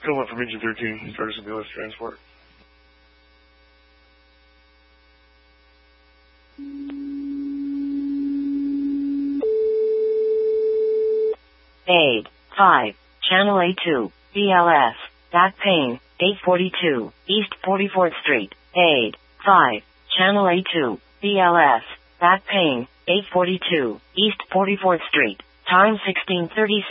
Philip from Region 13, Ferguson BLS Transport. Aid 5, Channel A2, BLS, back pain, 842, East 44th Street. Aid 5, Channel A2, BLS, back pain, 842, East 44th Street. Time 16:36.